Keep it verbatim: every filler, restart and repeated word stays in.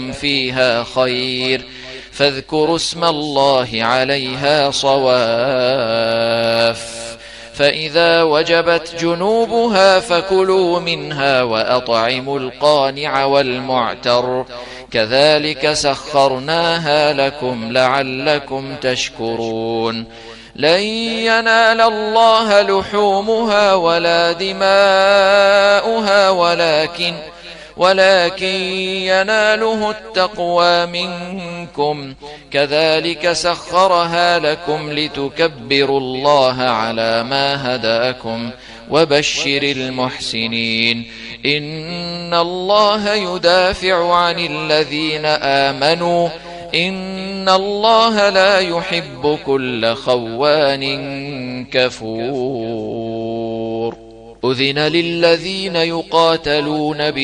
فيها خير فاذكروا اسم الله عليها صواف، فإذا وجبت جنوبها فكلوا منها وأطعموا القانع والمعتر كذلك سخرناها لكم لعلكم تشكرون. لن ينال الله لحومها ولا دماؤها ولكن ولكن يناله التقوى منكم كذلك سخرها لكم لتكبروا الله على ما هداكم وبشر المحسنين. إن الله يدافع عن الذين آمنوا إن الله لا يحب كل خوان كفور. أذن للذين يقاتلون